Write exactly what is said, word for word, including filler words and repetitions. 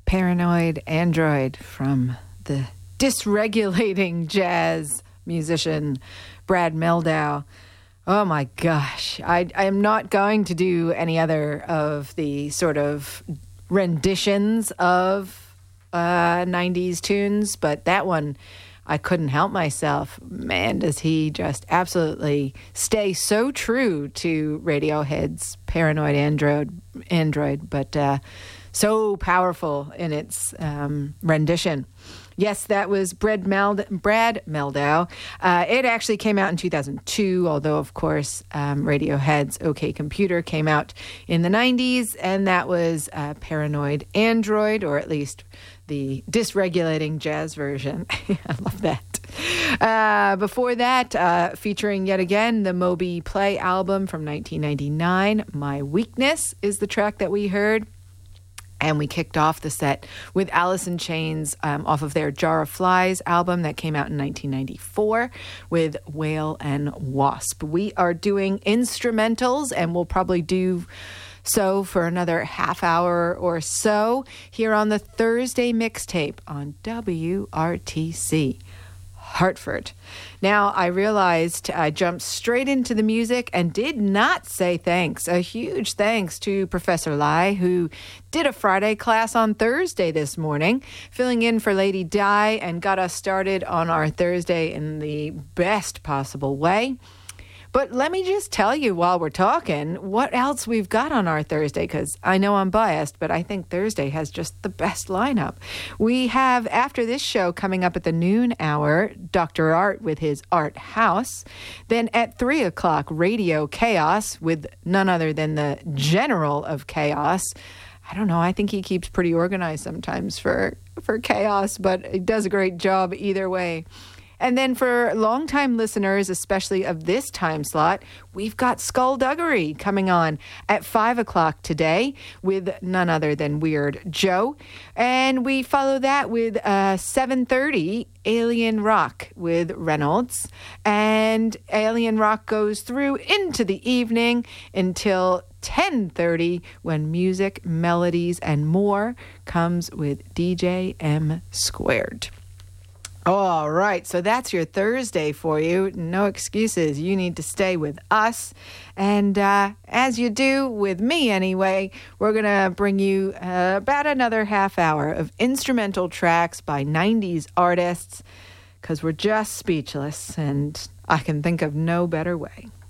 Paranoid Android from the dysregulating jazz musician Brad Mehldau. Oh my gosh. I, I am not going to do any other of the sort of renditions of uh, nineties tunes, but that one, I couldn't help myself. Man, does he just absolutely stay so true to Radiohead's Paranoid Android, Android but uh, so powerful in its um, rendition. Yes, that was Brad, Meld- Brad Mehldau. Uh, it actually came out in two thousand two, although, of course, um, Radiohead's OK Computer came out in the nineties, and that was uh, Paranoid Android, or at least the dysregulating jazz version. I love that. Uh, before that, uh, featuring yet again the Moby Play album from nineteen ninety-nine, My Weakness is the track that we heard. And we kicked off the set with Alice in Chains um, off of their Jar of Flies album that came out in nineteen ninety-four with Whale and Wasp. We are doing instrumentals, and we'll probably do so for another half hour or so here on the Thursday mixtape on W R T C. Hartford. Now, I realized I jumped straight into the music and did not say thanks. A huge thanks to Professor Lai, who did a Friday class on Thursday this morning, filling in for Lady Di and got us started on our Thursday in the best possible way. But let me just tell you while we're talking what else we've got on our Thursday, because I know I'm biased, but I think Thursday has just the best lineup. We have, after this show, coming up at the noon hour, Doctor Art with his Art House. Then at three o'clock, Radio Chaos with none other than the General of Chaos. I don't know, I think he keeps pretty organized sometimes for, for chaos, but he does a great job either way. And then for longtime listeners, especially of this time slot, we've got Skullduggery coming on at five o'clock today with none other than Weird Joe. And we follow that with uh, seven thirty, Alien Rock with Reynolds. And Alien Rock goes through into the evening until ten thirty, when Music, Melodies, and More comes with D J M Squared. All right, so that's your Thursday for you. No excuses. You need to stay with us. And uh, as you do with me anyway, we're going to bring you uh, about another half hour of instrumental tracks by nineties artists, because we're just speechless, and I can think of no better way.